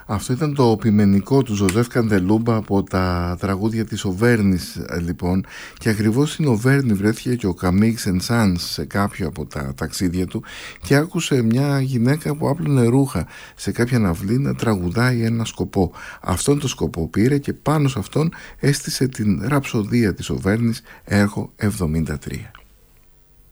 Αυτό ήταν το ποιμενικό του Ζωζέφ Καντελούμπα από τα τραγούδια της Οβέρνης, λοιπόν, και ακριβώς στην Οβέρνη βρέθηκε και ο Καμίγ Σεν-Σάνς σε κάποιο από τα ταξίδια του και άκουσε μια γυναίκα που άπλωνε ρούχα σε κάποια ναυλή να τραγουδάει ένα σκοπό. Αυτόν τον σκοπό πήρε και πάνω σε αυτόν έστησε την ραψοδία της Οβέρνης, έργο 73.